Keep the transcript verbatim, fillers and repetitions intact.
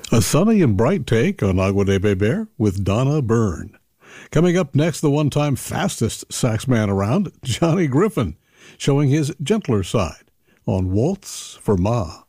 A sunny and bright take on Agua de Beber with Donna Byrne. Coming up next, the one-time fastest saxman around, Johnny Griffin, showing his gentler side on Waltz for Ma.